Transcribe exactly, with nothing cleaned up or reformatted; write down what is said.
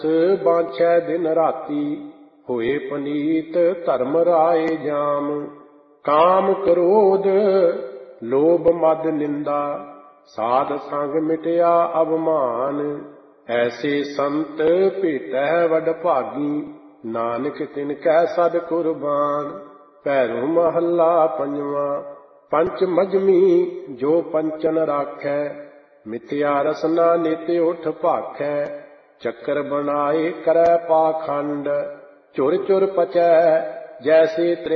ਬਾਂਛੈ ਦਿਨ ਰਾਤੀ ਹੋਏ ਪਨੀਤ ਧਰਮ ਰਾਏ ਜਾਮ। ਕਾਮ ਕ੍ਰੋਧ ਲੋਭ ਮਦ ਨਿੰਦਾ ਸਾਧ ਸੰਗ ਮਿਟਿਆ ਅਭਮਾਨ। ਐਸੇ ਸੰਤ ਭੇਟੈ ਵਡ ਭਾਗੀ ਨਾਨਕ ਤਿਨ ਕੈ ਸਦ ਕੁਰਬਾਨ। ਭੈਰੋ ਮਹੱਲਾ ਪੰਜਵਾਂ। ਪੰਚ ਮਜਮੀ ਜੋ ਪੰਚਨ ਰਾਖੈ ਮਿਥਿਆ ਰਸਨਾ ਨਿਤ ਉਠ ਭਾਖੈ। ਚੱਕਰ ਬਣਾਏ ਕਰੈ ਪਾਖੰਡ ਝੁਰ ਝੁਰ ਪਚੈ ਜੈਸੇ